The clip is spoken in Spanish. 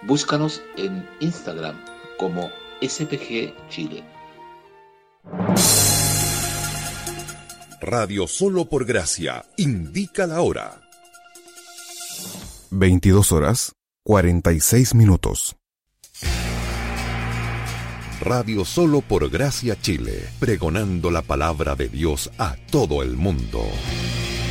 Búscanos en Instagram como SPG Chile. Radio Solo por Gracia indica la hora. 22:46. Radio Solo por Gracia Chile, pregonando la palabra de Dios a todo el mundo.